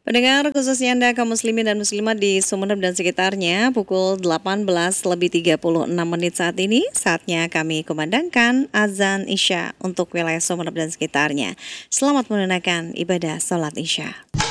Pendengar khususnya Anda kaum muslimin dan muslimat di Sumeneb dan sekitarnya pukul 18:36 saat ini saatnya kami kumandangkan azan Isya untuk wilayah Sumeneb dan sekitarnya. Selamat menunaikan ibadah salat Isya.